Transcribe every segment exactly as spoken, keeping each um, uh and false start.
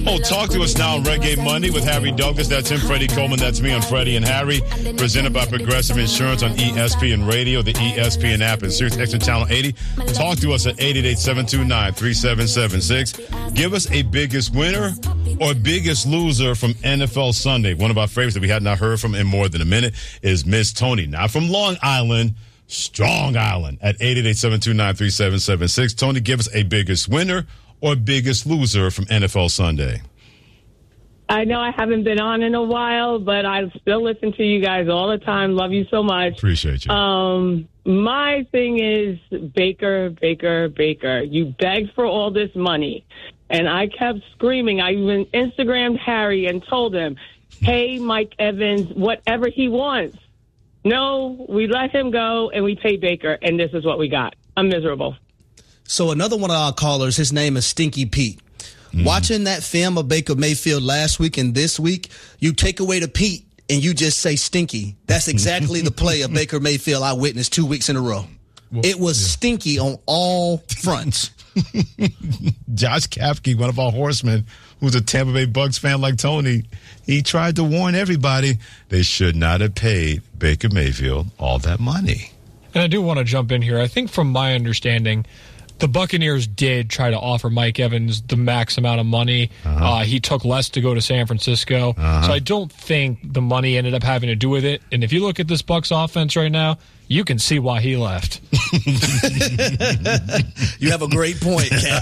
Oh, talk to us now on Reggae Monday with Harry Douglas. That's him, Freddie Coleman. That's me on Freddie and Harry. Presented by Progressive Insurance on E S P N Radio, the E S P N app, and Sirius X M Channel eighty. Talk to us at eight eight eight, seven two nine, three seven seven six. Give us a biggest winner or biggest loser from N F L Sunday. One of our favorites that we had not heard from in more than a minute is Miss Tony. Not from Long Island, Strong Island at eight eight eight, seven two nine, three seven seven six. Tony, give us a biggest winner or biggest loser from N F L Sunday. I know I haven't been on in a while, but I still listen to you guys all the time. Love you so much. Appreciate you. Um, my thing is Baker, Baker, Baker. You begged for all this money, and I kept screaming. I even Instagrammed Harry and told him, pay Mike Evans whatever he wants. No, we let him go, and we pay Baker, and this is what we got. I'm miserable. So another one of our callers, his name is Stinky Pete. Mm-hmm. Watching that film of Baker Mayfield last week and this week, you take away the Pete and you just say Stinky. That's exactly the play of Baker Mayfield I witnessed two weeks in a row. Well, it was yeah. stinky on all fronts. Josh Kapke, one of our horsemen, who's a Tampa Bay Bucs fan like Tony, he tried to warn everybody they should not have paid Baker Mayfield all that money. And I do want to jump in here. I think from my understanding, the Buccaneers did try to offer Mike Evans the max amount of money. Uh-huh. Uh, he took less to go to San Francisco. Uh-huh. So I don't think the money ended up having to do with it. And if you look at this Bucs offense right now, you can see why he left. You have a great point, Cap.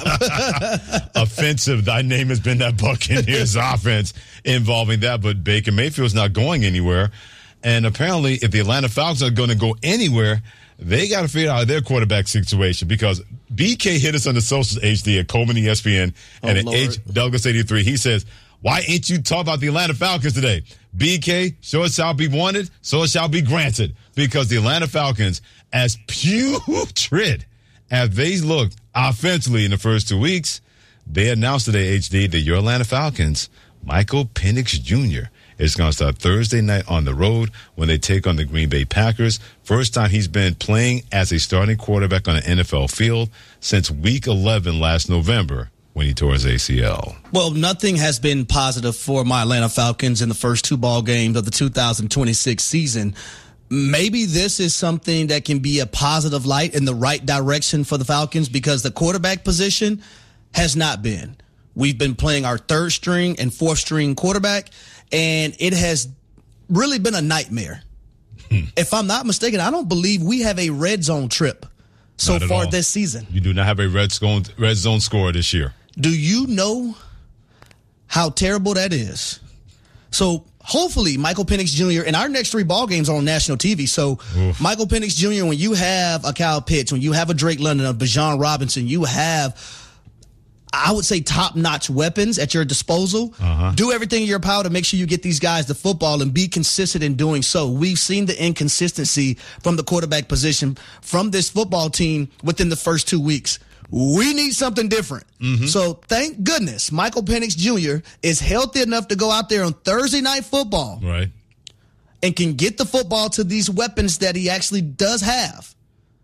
Offensive. Thy name has been that Buccaneers offense involving that. But Baker Mayfield's not going anywhere. And apparently, if the Atlanta Falcons are going to go anywhere, they got to figure out their quarterback situation, because B K hit us on the socials, H D, at Coleman E S P N, and oh, at H Douglas eighty-three. He says, why ain't you talking about the Atlanta Falcons today? B K, so it shall be wanted, so it shall be granted. Because the Atlanta Falcons, as putrid as they looked offensively in the first two weeks, they announced today, H D, that your Atlanta Falcons, Michael Penix Junior, is going to start Thursday night on the road when they take on the Green Bay Packers. First time he's been playing as a starting quarterback on an N F L field since week eleven last November when he tore his A C L. Well, nothing has been positive for my Atlanta Falcons in the first two ball games of the two thousand twenty-six season. Maybe this is something that can be a positive light in the right direction for the Falcons, because the quarterback position has not been. We've been playing our third string and fourth string quarterback, and it has really been a nightmare. Hmm. If I'm not mistaken, I don't believe we have a red zone trip so far all. this season. You do not have a red zone, red zone score this year. Do you know how terrible that is? So hopefully Michael Penix Junior and our next three ball games are on national T V. So Oof. Michael Penix Junior, when you have a Kyle Pitts, when you have a Drake London, a Bijan Robinson, you have, I would say, top-notch weapons at your disposal. Uh-huh. Do everything in your power to make sure you get these guys the football and be consistent in doing so. We've seen the inconsistency from the quarterback position from this football team within the first two weeks. We need something different. Mm-hmm. So thank goodness Michael Penix Junior is healthy enough to go out there on Thursday Night Football, right, and can get the football to these weapons that he actually does have.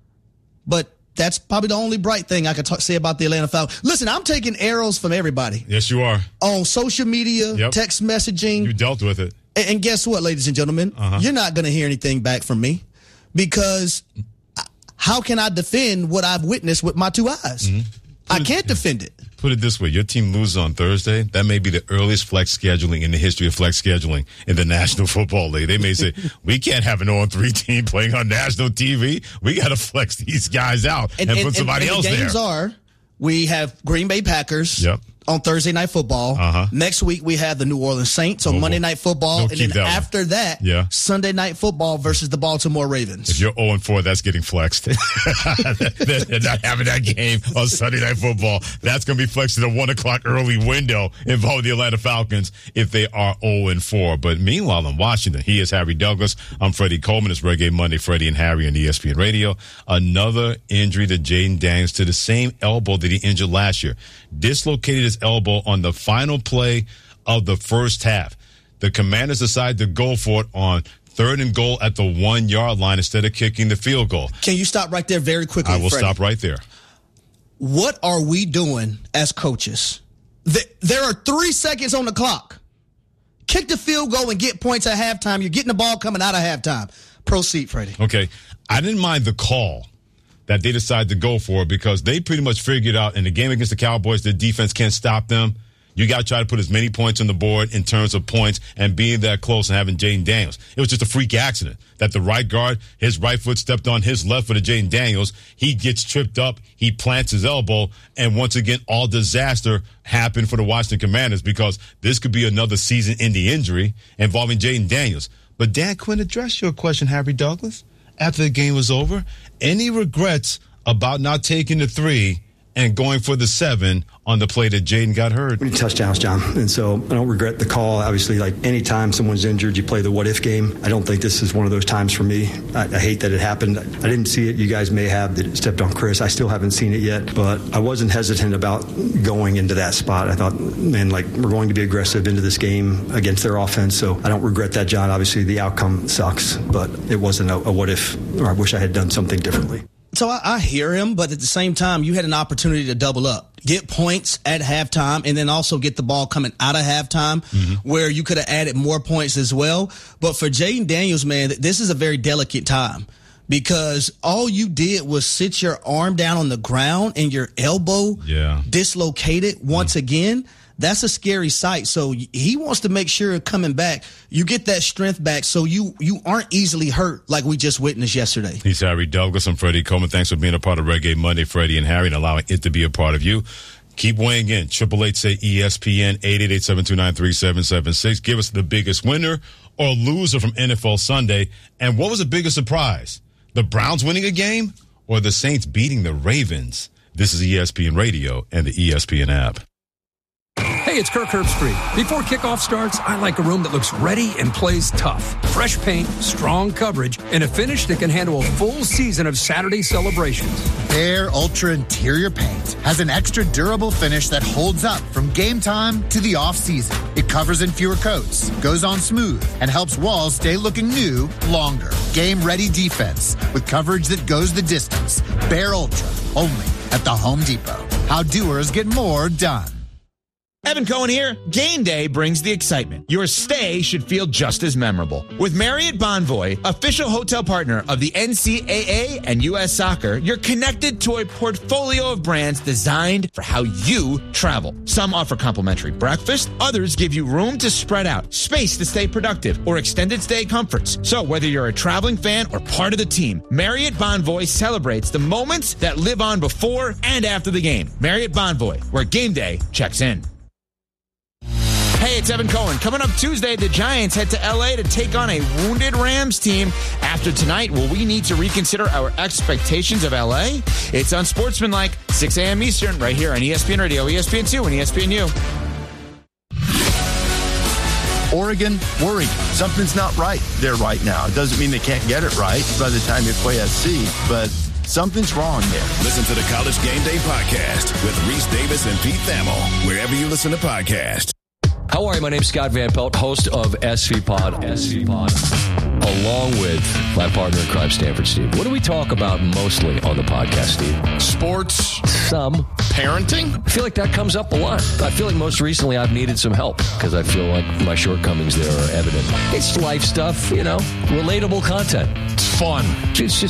But that's probably the only bright thing I could talk, say about the Atlanta Falcons. Listen, I'm taking arrows from everybody. Yes, you are. On social media, yep. text messaging. You dealt with it. And, and guess what, ladies and gentlemen? Uh-huh. You're not going to hear anything back from me, because how can I defend what I've witnessed with my two eyes? Mm-hmm. I can't defend it. Put it this way. Your team loses on Thursday. That may be the earliest flex scheduling in the history of flex scheduling in the National Football League. They may say, we can't have an oh and three team playing on national T V. We got to flex these guys out and, and, and put somebody and, and else the games there. are, we have Green Bay Packers. Yep. On Thursday Night Football. Uh-huh. Next week, we have the New Orleans Saints on oh, Monday Night Football. And then that after one. that, yeah. Sunday Night Football versus the Baltimore Ravens. If you're oh and four, that's getting flexed. They're not having that game on Sunday Night Football. That's going to be flexed in a one o'clock early window involving the Atlanta Falcons if they are oh and four. But meanwhile, in Washington, he is Harry Douglas. I'm Freddie Coleman. It's Reggae Monday, Freddie and Harry on E S P N Radio. Another injury to Jaden Daniels to the same elbow that he injured last year. Dislocated his elbow on the final play of the first half. The Commanders decide to go for it on third and goal at the one-yard line instead of kicking the field goal. Can you stop right there very quickly, I will Freddie? Stop right there. What are we doing as coaches th- there are three seconds on the clock. Kick the field goal and get points at halftime. You're getting the ball coming out of halftime. Proceed, Freddie. Okay. I didn't mind the call that they decided to go for because they pretty much figured out in the game against the Cowboys, their defense can't stop them. You got to try to put as many points on the board in terms of points and being that close and having Jaden Daniels. It was just a freak accident that the right guard, his right foot stepped on his left foot of Jaden Daniels. He gets tripped up. He plants his elbow. And once again, all disaster happened for the Washington Commanders because this could be another season-ending injury involving Jaden Daniels. But Dan Quinn addressed your question, Harry Douglas, after the game was over. Any regrets about not taking the three and going for the seven on the play that Jaden got hurt? Many touchdowns, John. And so I don't regret the call. Obviously, like any time someone's injured, you play the what-if game. I don't think this is one of those times for me. I, I hate that it happened. I didn't see it. You guys may have that it stepped on Chris. I still haven't seen it yet. But I wasn't hesitant about going into that spot. I thought, man, like we're going to be aggressive into this game against their offense. So I don't regret that, John. Obviously, the outcome sucks. But it wasn't a, a what-if, or I wish I had done something differently. So I, I hear him, but at the same time, you had an opportunity to double up, get points at halftime, and then also get the ball coming out of halftime mm-hmm. where you could have added more points as well. But for Jaden Daniels, man, this is a very delicate time because all you did was sit your arm down on the ground and your elbow yeah. dislocated once mm-hmm. again. That's a scary sight. So he wants to make sure coming back, you get that strength back so you you aren't easily hurt like we just witnessed yesterday. He's Harry Douglas. I'm Freddie Coleman. Thanks for being a part of Reggae Monday, Freddie and Harry, and allowing it to be a part of you. Keep weighing in. eight eight eight, say E S P N, eight eight eight, seven two nine, three seven seven six. Give us the biggest winner or loser from N F L Sunday. And what was the biggest surprise? The Browns winning a game or the Saints beating the Ravens? This is E S P N Radio and the E S P N app. Hey, it's Kirk Herbstreit. Before kickoff starts, I like a room that looks ready and plays tough. Fresh paint, strong coverage, and a finish that can handle a full season of Saturday celebrations. Behr Ultra Interior Paint has an extra durable finish that holds up from game time to the off-season. It covers in fewer coats, goes on smooth, and helps walls stay looking new longer. Game-ready defense with coverage that goes the distance. Behr Ultra, only at the Home Depot. How doers get more done. Evan Cohen here. Game day brings the excitement. Your stay should feel just as memorable. With Marriott Bonvoy, official hotel partner of the N C double A and U S Soccer, you're connected to a portfolio of brands designed for how you travel. Some offer complimentary breakfast, others give you room to spread out, space to stay productive, or extended stay comforts. So whether you're a traveling fan or part of the team, Marriott Bonvoy celebrates the moments that live on before and after the game. Marriott Bonvoy, where game day checks in. Hey, it's Evan Cohen. Coming up Tuesday, the Giants head to L A to take on a wounded Rams team. After tonight, will we need to reconsider our expectations of L A? It's Unsportsmanlike, six a.m. Eastern, right here on E S P N Radio, E S P N two, and E S P N U. Oregon, worried. Something's not right there right now. It doesn't mean they can't get it right by the time you play S C, but something's wrong there. Listen to the College Game Day podcast with Reese Davis and Pete Thamel, wherever you listen to podcasts. How are you? My name's Scott Van Pelt, host of S V Pod, S V Pod, along with my partner in crime, Stanford Steve. What do we talk about mostly on the podcast, Steve? Sports. Some. Parenting. I feel like that comes up a lot. I feel like most recently I've needed some help because I feel like my shortcomings there are evident. It's life stuff, you know, relatable content. It's fun. It's just